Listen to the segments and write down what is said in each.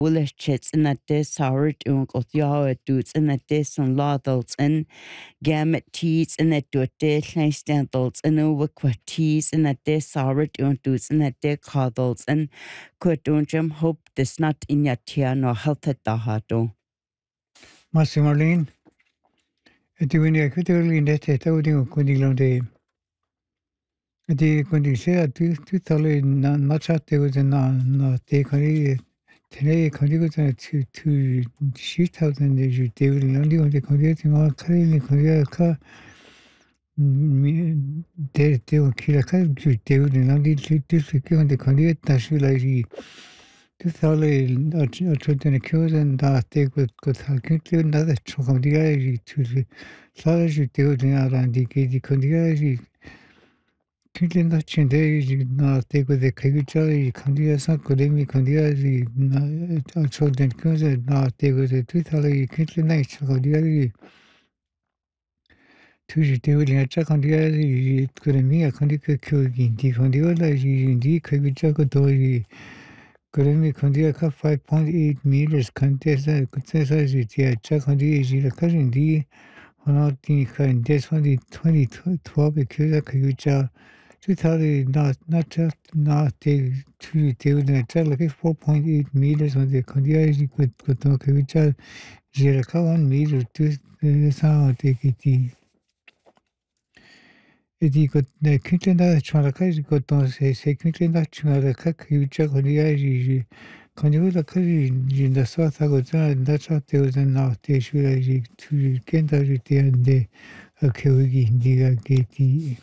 Willechits in that this Howard Uncle Yaw dudes in that this on laudals and gamut teas in that do dish nice dentals and overqua teas in that this Howard dudes in that dick coddles and quit don't jam hope this not in your tia nor health at the hato. Massimo Marlene, iti wini akutuli ndete taudi kundi londe. Iti kundi se tu tali na chatte kuzi na te kundi tene kundi kuzi tu 6,000 de ju te wili londi kundi kundi ti ma kari ni kundi ka te kila ka ju te wili londi tu kundi kundi tashi la ji. Tu tali achotene kyozen da te kundi na da chokamdiga ji tu Saraju teo dina randi ke di kondiya Kintlin da chinde na teko de kagucha kondiya sa kodemi kondiya na achol den kunze na teko de tutale kintlin na kondiya tuji teo dina cha kondiya kodemi kondiya kyo di kondiya la di kagucha ko do kodemi kondiya ka 5.8 meters kontesa kutesa ji cha kondiya ji la kajin di Honoti in this 2012 because Kagucha 2000 not take 4.8 meters on the Kondiaji with Kagucha Jiraka 1 meter to sound take it. Edi got the Kitchen Chalaka got on say Kitchen Chalaka Kagucha Kondiaji Kondiula Kaji in the South Agota and that's what there was an outage to Kenda and the Kawigi Diga Gati.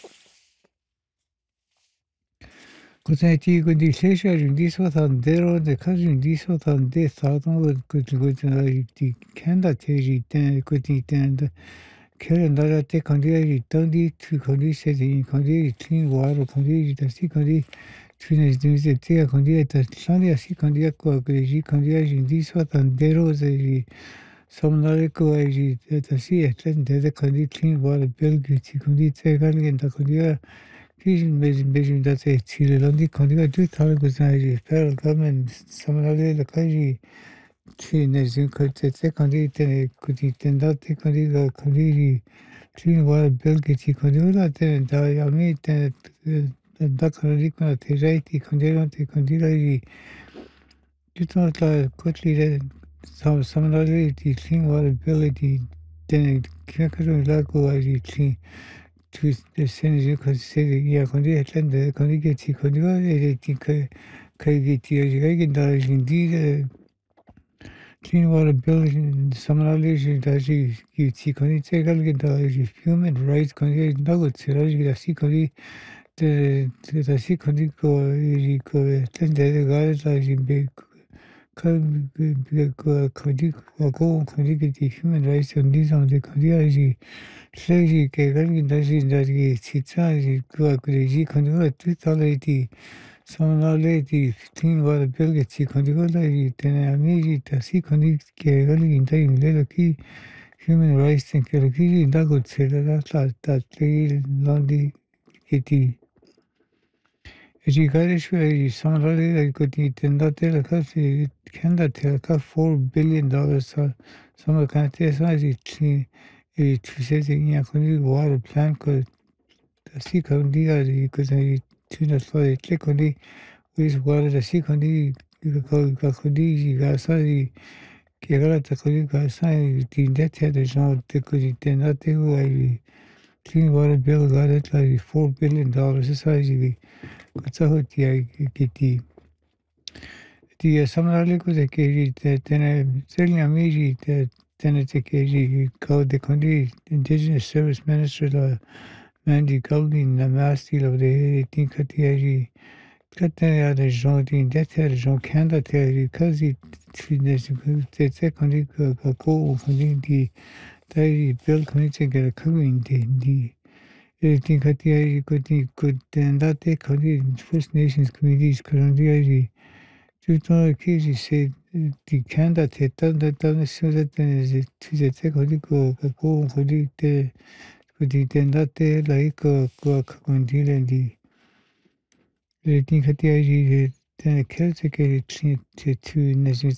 Cosati could dish in this was on there, the cousin this was on this thousand was good to go to the Kenda Teji, then could eat and Karen Dara take Kondia, Tondi to Kondi said in Kondi, clean water, Kondi, the sea Kondi. Fines de tea condia tatlania si condia co gregi condia di swatan dero ze somnale co ai tasi etlen de condi clean water belgi ti condi te galgen da condia kishin bejin da te chile londi condia du tal gozai federal government somnale la kaji ti ne zin ko te condi te kudi tenda te condi ga condi clean water belgi ti condia te da yami te da canonica tejaiti congelante condilai tutto la quotidiana samnali di clean water ability then chiacchiere lago ai clean to the sense cause say ya condi attende condi che ti condiva e ti che ti ai da indi clean water ability samnali da ji ti condi te galge da human rights condi da tsiragi da si condi the Sikondiko tended guys like big Kodiki human rights and these on the Kodiaji, Slagy, Kagani, Daji, Sitsaji, Kuakuji, Kondola, 2080, some lady, 15 water Belgati, Kondola, Tenamiji, Tasi Kondi, Kagani, in Day, Leloki, human rights and Kalaki, Dago, that they Londi Kitty. Education somebody could eat and that can that take $4 billion some countries as it to setting a water plant could the second because I tuna for the clickly with water the second Kakudi Gasari Kerala Gasai the debt had a job they could eat and that they were clean water bill got it like $4 billion society. Kutsahutia kiti. Ti samrali ko de keji tene selni amiji tene te keji ko de kondi Indigenous Service Minister la Mandy Golding na masti lo de tinkati katene ya de jonti dete jon kanda te kazi fitness te kondi ko kondi di dai bill kondi te ga kawin di Tinkatia could date First Nations communities Kurundiaji. Tutor Kiji said the candidate that done so that to the Tekodico, Kako, Kodite, Koditendate, Laiko, Kakundil, and the Tinkatia then a caretaker to